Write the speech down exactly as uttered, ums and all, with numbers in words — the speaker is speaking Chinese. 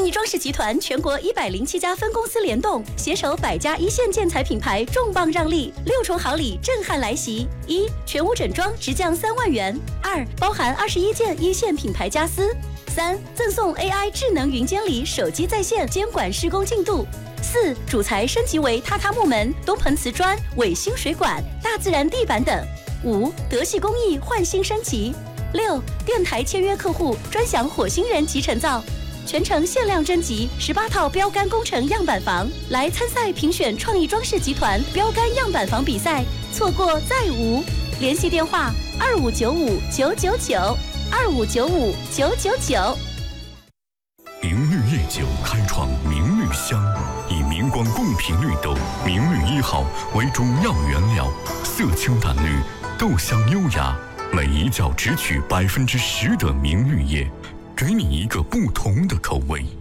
创意装饰集团全国一百零七家分公司联动，携手百家一线建材品牌，重磅让利，六重好礼震撼来袭：一、全屋整装直降三万元；二、包含二十一件一线品牌家私；三、赠送 A I 智能云监理，手机在线监管施工进度；四、主材升级为榻榻木门、东盆瓷砖、伟星水管、大自然地板等；五、德系工艺换新升级；六、电台签约客户专享火星人集成灶。全程限量征集十八套标杆工程样板房，来参赛评选创意装饰集团标杆样板房比赛，错过再无。联系电话：二五九五九九九，二五九五九九九。 明绿夜酒开创明绿香，以明光贡品绿豆明绿一号为主要原料，色清淡绿，豆香优雅，每一窖只取百分之十的明绿叶，给你一个不同的口味。